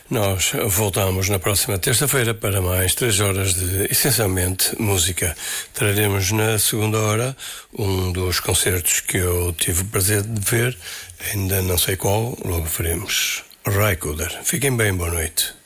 Nós voltamos na próxima terça-feira para mais 3 horas de, essencialmente, música. Traremos na segunda hora um dos concertos que eu tive o prazer de ver, ainda não sei qual, logo veremos. Ray Cooder. Fiquem bem, boa noite.